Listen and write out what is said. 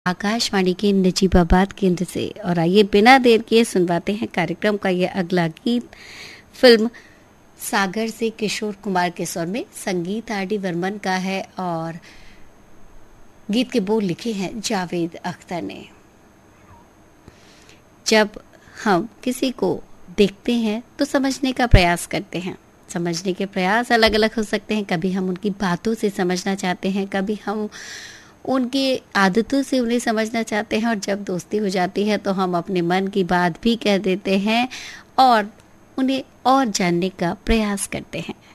आकाशवाणी के नजीबाबाद केंद्र से। और आइए बिना देर किए सुनवाते हैं कार्यक्रम का ये अगला गीत। फिल्म सागर से किशोर कुमार के स्वर में, संगीत आर डी बर्मन का है और गीत के बोल लिखे हैं जावेद अख्तर ने। जब हम किसी को देखते हैं तो समझने का प्रयास करते हैं। समझने के प्रयास अलग अलग हो सकते हैं। कभी हम उनकी बातों से समझना चाहते हैं, कभी हम उनकी आदतों से उन्हें समझना चाहते हैं, और जब दोस्ती हो जाती है तो हम अपने मन की बात भी कह देते हैं और उन्हें और जानने का प्रयास करते हैं।